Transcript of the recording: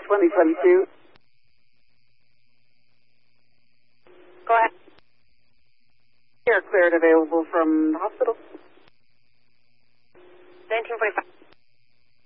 2022. Go ahead. You're cleared available from the hospital. 1945.